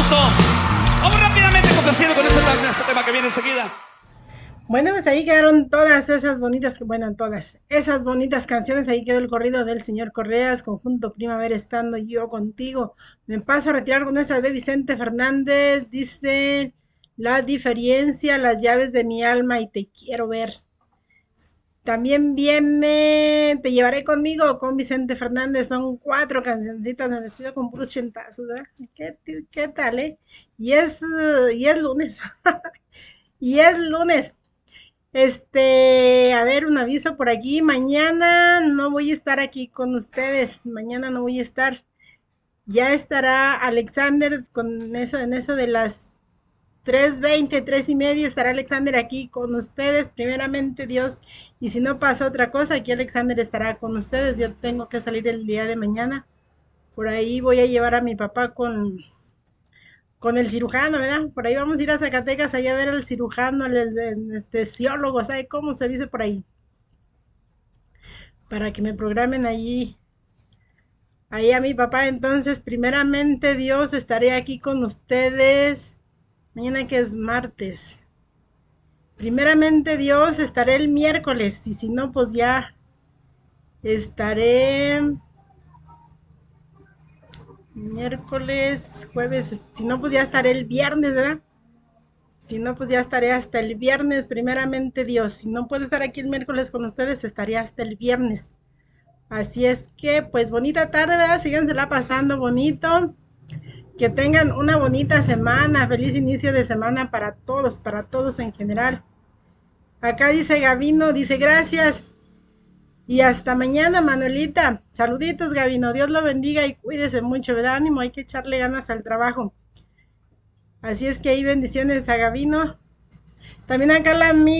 aplauso. Vamos rápidamente complaciendo con ese tema que viene enseguida. Bueno, pues ahí quedaron todas esas bonitas, bueno, todas esas bonitas canciones. Ahí quedó el corrido del señor Correas, conjunto Primavera, estando yo contigo. Me paso a retirar con esa de Vicente Fernández. Dice la diferencia, las llaves de mi alma y te quiero ver. También viene Te llevaré conmigo con Vicente Fernández. Son cuatro cancioncitas. Me despido con puros chentazos, ¿verdad? ¿Qué tal, eh? Y es lunes. Y es lunes. A ver, un aviso por aquí. Mañana no voy a estar aquí con ustedes. Mañana no voy a estar. Ya estará Alexander con eso, en eso de las 3:20, 3:30. Estará Alexander aquí con ustedes. Primeramente Dios. Y si no pasa otra cosa, aquí Alexander estará con ustedes. Yo tengo que salir el día de mañana. Por ahí voy a llevar a mi papá con el cirujano, ¿verdad? Por ahí vamos a ir a Zacatecas, ahí a ver al cirujano, al anestesiólogo, ¿sabe cómo se dice por ahí? Para que me programen ahí a mi papá. Entonces, primeramente Dios, estaré aquí con ustedes. Mañana que es martes. Primeramente Dios, estaré el miércoles. Y si no, pues ya estaré miércoles, jueves. Si no, pues ya estaré el viernes, ¿verdad? Si no, pues ya estaré hasta el viernes, primeramente Dios. Si no puedo estar aquí el miércoles con ustedes, estaré hasta el viernes. Así es que, pues bonita tarde, ¿verdad? Sígansela pasando bonito. Que tengan una bonita semana. Feliz inicio de semana para todos en general. Acá dice Gavino, dice gracias. Y hasta mañana, Manuelita. Saluditos, Gavino. Dios lo bendiga y cuídese mucho, ¿verdad? Ánimo, hay que echarle ganas al trabajo. Así es que ahí bendiciones a Gavino. También acá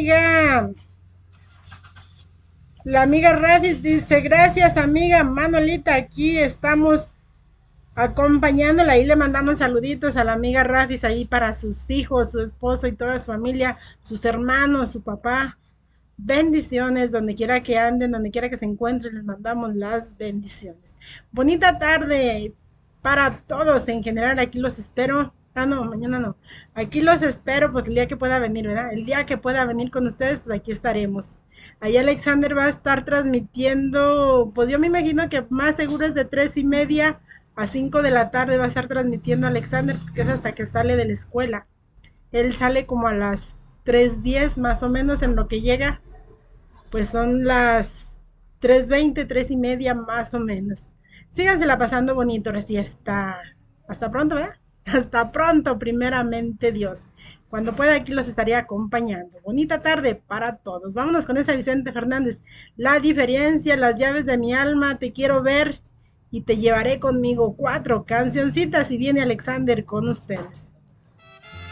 la amiga Rafi dice, gracias amiga Manolita, aquí estamos acompañándola. Ahí le mandamos saluditos a la amiga Rafis ahí para sus hijos, su esposo y toda su familia, sus hermanos, su papá. Bendiciones donde quiera que anden, donde quiera que se encuentren, les mandamos las bendiciones. Bonita tarde para todos en general, aquí los espero. Ah, no, mañana no. Aquí los espero, pues el día que pueda venir, ¿verdad? El día que pueda venir con ustedes, pues aquí estaremos. Ahí Alexander va a estar transmitiendo, pues yo me imagino que más seguro es de 3:30 a 5 de la tarde va a estar transmitiendo Alexander, porque es hasta que sale de la escuela. Él sale como a las 3:10 más o menos en lo que llega, pues son las 3:20, 3:30 más o menos. Sígansela pasando bonito, así hasta pronto, ¿verdad? Hasta pronto, primeramente Dios. Cuando pueda aquí los estaría acompañando. Bonita tarde para todos. Vámonos con esa Vicente Fernández. La diferencia, las llaves de mi alma, te quiero ver y te llevaré conmigo. Cuatro cancioncitas y viene Alexander con ustedes.